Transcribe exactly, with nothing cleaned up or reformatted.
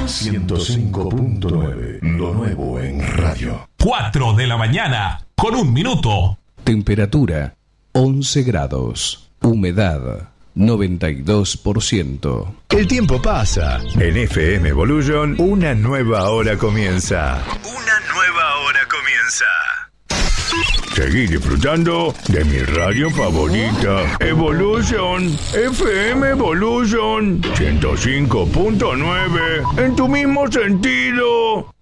ciento cinco punto nueve. Lo nuevo en radio. cuatro de la mañana, con un minuto. Temperatura once grados. Humedad noventa y dos por ciento. El tiempo pasa. En F M Evolution, una nueva hora comienza. Una nueva hora comienza. Seguí disfrutando de mi radio favorita, Evolution, F M Evolution ciento cinco punto nueve, en tu mismo sentido.